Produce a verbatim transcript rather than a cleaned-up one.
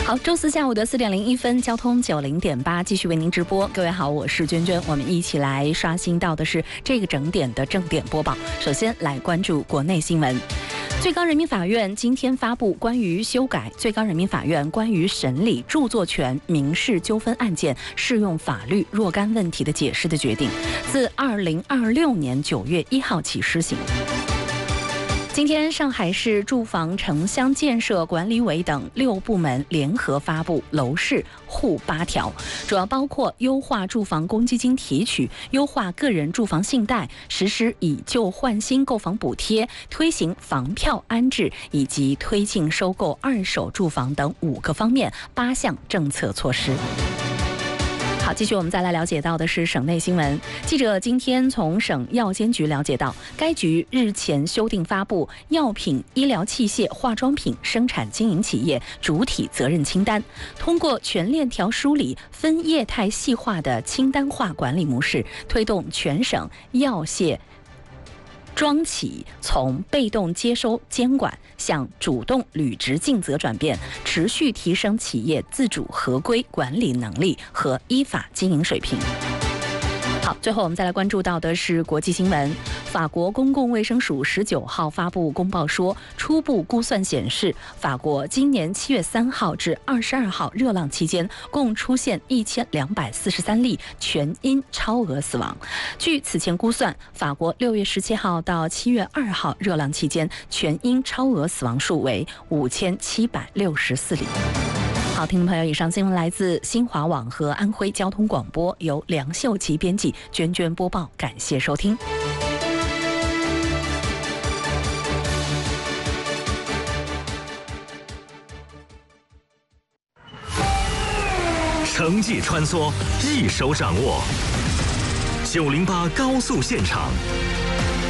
好，周四下午的四点零一分，交通九零点八继续为您直播。各位好，我是娟娟，我们一起来刷新到的是这个整点的正点播报。首先来关注国内新闻。最高人民法院今天发布关于修改最高人民法院关于审理著作权民事纠纷案件适用法律若干问题的解释的决定，自二零二六年九月一号起施行。今天，上海市住房城乡建设管理委等六部门联合发布楼市护八条，主要包括优化住房公积金提取、优化个人住房信贷、实施以旧换新购房补贴、推行房票安置以及推进收购二手住房等五个方面八项政策措施。好，继续我们再来了解到的是省内新闻。记者今天从省药监局了解到，该局日前修订发布药品、医疗器械、化妆品生产经营企业主体责任清单，通过全链条梳理、分业态细化的清单化管理模式，推动全省药械庄企从被动接收监管向主动履职尽责转变，持续提升企业自主合规管理能力和依法经营水平。好，最后我们再来关注到的是国际新闻。法国公共卫生署十九号发布公报说，初步估算显示，法国今年七月三号至二十二号热浪期间，共出现一千两百四十三例全因超额死亡。据此前估算，法国六月十七号到七月二号热浪期间，全因超额死亡数为五千七百六十四例。好，听众朋友，以上新闻来自新华网和安徽交通广播，由梁秀琪编辑，娟娟播报，感谢收听。 城际穿梭，一手掌握。九零八高速现场。